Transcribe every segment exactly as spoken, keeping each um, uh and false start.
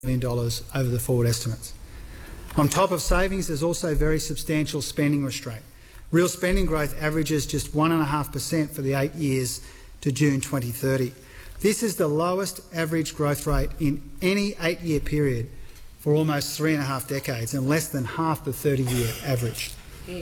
billion dollars over the forward estimates. On top of savings, there's also very substantial spending restraint. Real spending growth averages just one point five percent for the eight years to June twenty thirty. This is the lowest average growth rate in any eight-year period for almost three and a half decades and less than half the thirty-year average.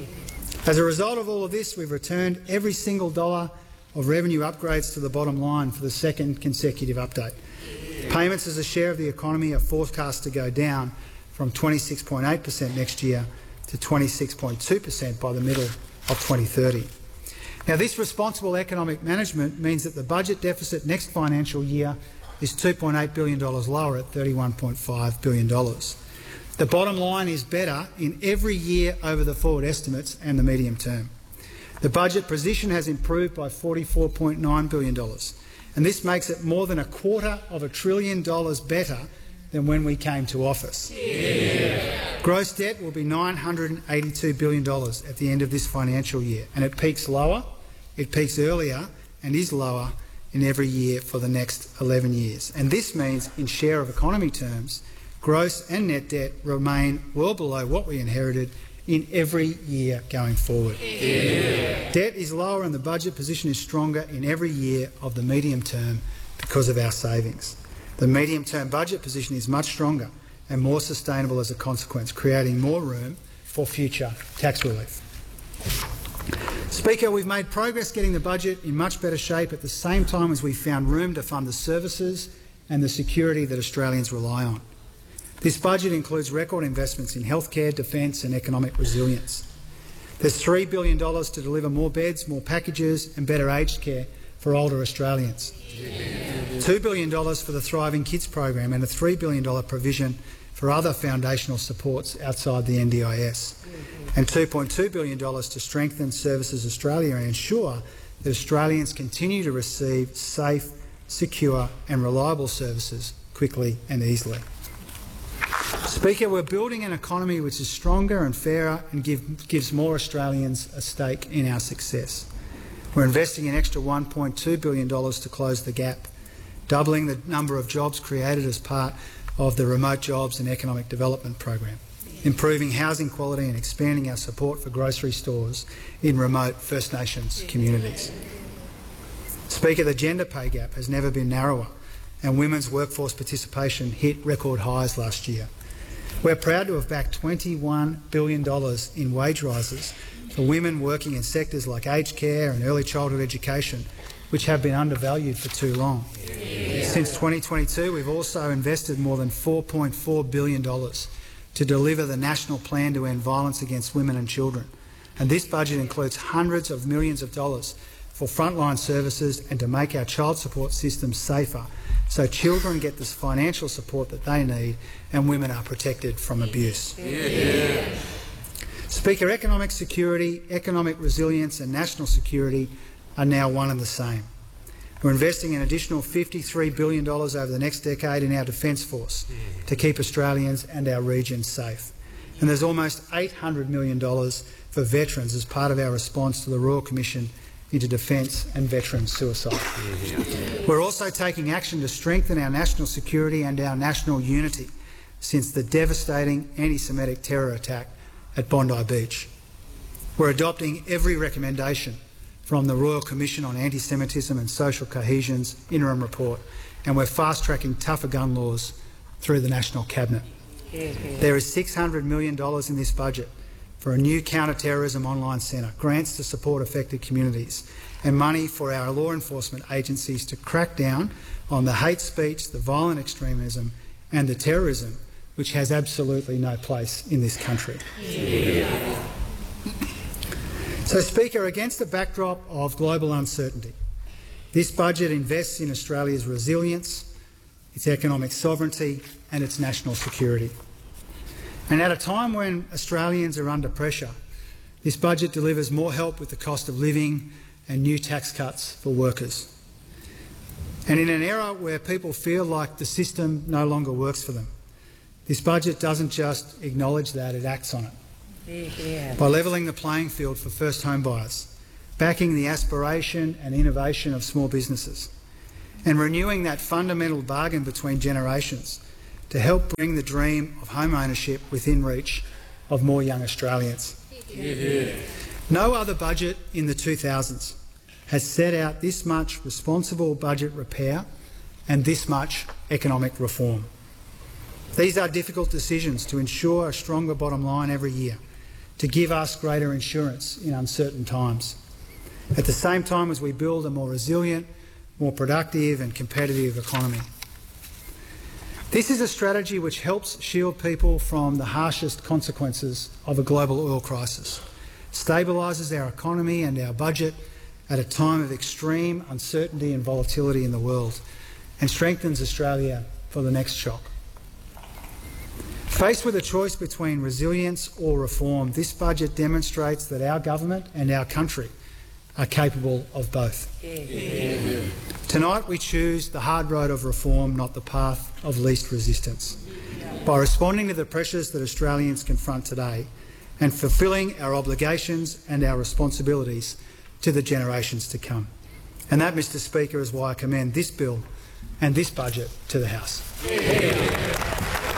As a result of all of this, we've returned every single dollar of revenue upgrades to the bottom line for the second consecutive update. Payments as a share of the economy are forecast to go down from twenty-six point eight percent next year to twenty-six point two percent by the middle of twenty thirty. Now, this responsible economic management means that the budget deficit next financial year is two point eight billion dollars lower at thirty-one point five billion dollars. The bottom line is better in every year over the forward estimates and the medium term. The budget position has improved by forty-four point nine billion dollars, and this makes it more than a quarter of a trillion dollars better than when we came to office. Yeah. Gross debt will be nine hundred eighty-two billion dollars at the end of this financial year, and it peaks lower, it peaks earlier and is lower in every year for the next eleven years. And this means, in share of economy terms, gross and net debt remain well below what we inherited in every year going forward. Yeah. Debt is lower and the budget position is stronger in every year of the medium term because of our savings. The medium-term budget position is much stronger and more sustainable as a consequence, creating more room for future tax relief. Speaker, we've made progress getting the budget in much better shape at the same time as we found room to fund the services and the security that Australians rely on. This budget includes record investments in healthcare, defence and economic resilience. There's three billion dollars to deliver more beds, more packages and better aged care for older Australians. Yeah. two billion dollars for the Thriving Kids program and a three billion dollars provision for other foundational supports outside the N D I S. And two point two billion dollars to strengthen Services Australia and ensure that Australians continue to receive safe, secure and reliable services quickly and easily. Speaker, we're building an economy which is stronger and fairer and give, gives more Australians a stake in our success. We're investing an extra one point two billion dollars to close the gap, doubling the number of jobs created as part of the Remote Jobs and Economic Development program, improving housing quality and expanding our support for grocery stores in remote First Nations communities. Speaker, the gender pay gap has never been narrower and women's workforce participation hit record highs last year. We're proud to have backed twenty-one billion dollars in wage rises for women working in sectors like aged care and early childhood education, which have been undervalued for too long. Yeah. Since twenty twenty-two, we've also invested more than four point four billion dollars to deliver the National Plan to End Violence Against Women and Children. And this budget includes hundreds of millions of dollars for frontline services and to make our child support system safer so children get the financial support that they need and women are protected from abuse. Yeah. Speaker, economic security, economic resilience and national security are now one and the same. We're investing an additional fifty-three billion dollars over the next decade in our Defence Force yeah. to keep Australians and our region safe. And there's almost eight hundred million dollars for veterans as part of our response to the Royal Commission into defence and veteran suicide. Yeah. We're also taking action to strengthen our national security and our national unity since the devastating anti-Semitic terror attack at Bondi Beach. We're adopting every recommendation from the Royal Commission on Anti-Semitism and Social Cohesion's interim report, and we're fast-tracking tougher gun laws through the National Cabinet. Yeah. There is six hundred million dollars in this budget for a new counter-terrorism online centre, grants to support affected communities, and money for our law enforcement agencies to crack down on the hate speech, the violent extremism and the terrorism which has absolutely no place in this country. Yeah. So, Speaker, against the backdrop of global uncertainty, this budget invests in Australia's resilience, its economic sovereignty and its national security. And at a time when Australians are under pressure, this budget delivers more help with the cost of living and new tax cuts for workers. And in an era where people feel like the system no longer works for them, this budget doesn't just acknowledge that, it acts on it. Yeah. By levelling the playing field for first home buyers, backing the aspiration and innovation of small businesses, and renewing that fundamental bargain between generations to help bring the dream of home ownership within reach of more young Australians. Yeah. No other budget in the two thousands has set out this much responsible budget repair and this much economic reform. These are difficult decisions to ensure a stronger bottom line every year, to give us greater insurance in uncertain times, at the same time as we build a more resilient, more productive and competitive economy. This is a strategy which helps shield people from the harshest consequences of a global oil crisis, stabilises our economy and our budget at a time of extreme uncertainty and volatility in the world, and strengthens Australia for the next shock. Faced with a choice between resilience or reform, this budget demonstrates that our government and our country are capable of both. Yeah. Tonight we choose the hard road of reform, not the path of least resistance. By responding to the pressures that Australians confront today and fulfilling our obligations and our responsibilities to the generations to come. And that, Mr Speaker, is why I commend this bill and this budget to the House. Yeah.